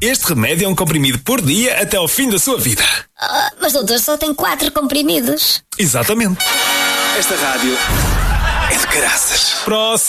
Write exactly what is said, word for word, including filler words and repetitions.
Este remédio é um comprimido por dia até ao fim da sua vida. Ah, mas doutor, só tem quatro comprimidos. Exatamente. Esta rádio é de caraças. Próximo.